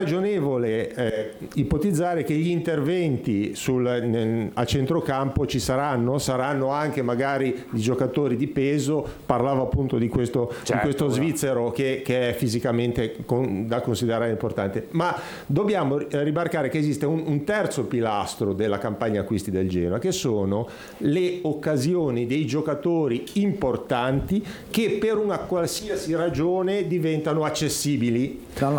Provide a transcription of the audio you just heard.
ragionevole ipotizzare che gli interventi a centrocampo saranno anche magari di giocatori di peso. Parlavo appunto di questo svizzero che è fisicamente da considerare importante, ma dobbiamo rimarcare che esiste un terzo pilastro della campagna acquisti del Genoa, che sono le occasioni dei giocatori importanti che per una qualsiasi ragione diventano accessibili.